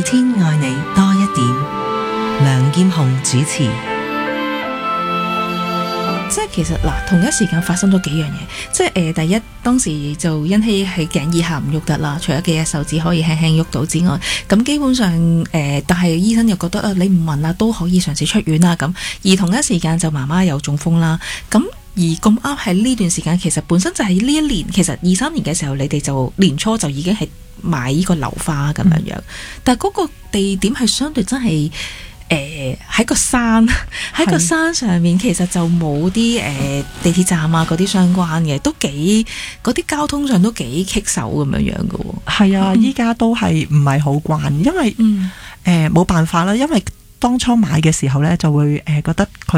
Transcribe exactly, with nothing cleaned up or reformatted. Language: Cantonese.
天愛你多一點。梁劍虹主持。 即係其實嗱，同一時間發生咗幾樣嘢，即係誒、呃，第一當時就因希喺頸以下唔喐得啦，除咗幾隻手指可以輕輕喐到之外，咁基本上誒、呃，但係醫生又覺得啊，你唔暈啊都可以嘗試出院啦咁，而同一時間就媽媽有中風啦，咁而咁啱喺呢段時間，其實本身就係呢一年，其實二三年嘅時候，你哋就年初就已經係買呢個樓花咁樣樣，嗯、但係嗰個地點係相對真係。誒喺、呃、個山喺個山上面，其實就冇啲誒地鐵站啊嗰啲相關嘅，都幾嗰啲交通上都幾棘手咁樣樣嘅喎。 係啊，依家、嗯、都係唔係好慣，因為誒冇、嗯呃、辦法啦，因為當初買嘅時候咧就會誒覺得佢。